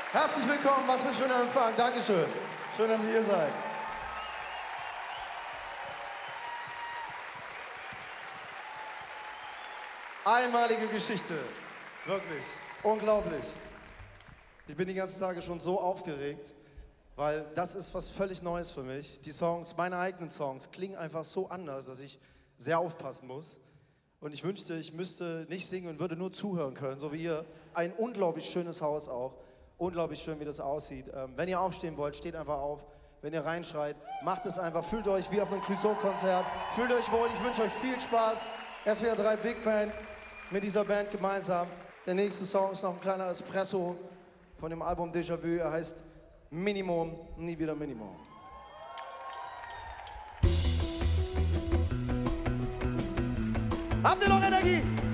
Herzlich willkommen, was für ein schöner Empfang. Dankeschön. Schön, dass ihr hier seid. Einmalige Geschichte. Wirklich. Unglaublich. Ich bin die ganzen Tage schon so aufgeregt, weil das ist was völlig Neues für mich. Die Songs, meine eigenen Songs, klingen einfach so anders, dass ich sehr aufpassen muss. Und ich wünschte, ich müsste nicht singen und würde nur zuhören können, so wie ihr. Ein unglaublich schönes Haus auch. Unglaublich schön, wie das aussieht. Wenn ihr aufstehen wollt, steht einfach auf. Wenn ihr reinschreit, macht es einfach. Fühlt euch wie auf einem Clouseau-Konzert. Fühlt euch wohl. Ich wünsche euch viel Spaß. SWR 3 Big Band mit dieser Band gemeinsam. Der nächste Song ist noch ein kleiner Espresso von dem Album Déjà-vu. Er heißt Minimum, nie wieder Minimum. Habt ihr noch Energie?